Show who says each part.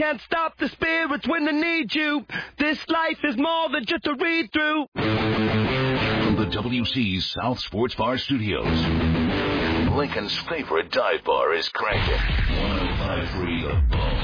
Speaker 1: Can't stop the spirits when they need you. This life is more than just a read-through.
Speaker 2: From the WC's South Sports Bar Studios, Lincoln's favorite dive bar is cranking. 105.3 The Bone.